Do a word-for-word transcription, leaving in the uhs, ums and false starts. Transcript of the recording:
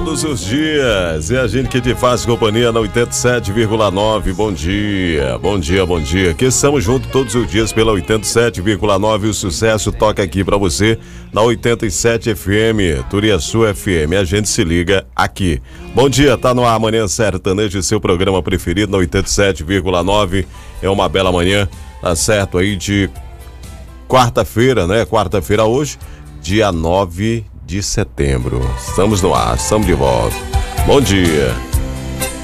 todos os dias. É a gente que te faz companhia na oitenta e sete vírgula nove. Bom dia, bom dia, bom dia. Que estamos juntos todos os dias pela oitenta e sete vírgula nove. O sucesso toca aqui pra você na oitenta e sete F M, Turiaçu F M. A gente se liga aqui. Bom dia, tá no ar Manhã Sertaneja, seu programa preferido na oitenta e sete vírgula nove. É uma bela manhã, tá certo aí, de quarta-feira, né? Quarta-feira hoje, dia nove de setembro. Estamos no ar, estamos de volta. Bom dia.